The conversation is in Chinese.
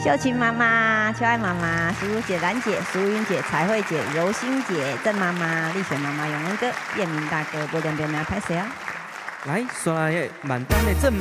秀琴妈妈、秋爱妈妈、苏如姐、兰姐、苏云姐、彩慧姐、柔心姐、郑妈妈、丽雪妈妈、永恩哥、叶明大哥、波点边来拍谁啊？ 来，刷来的满单的正。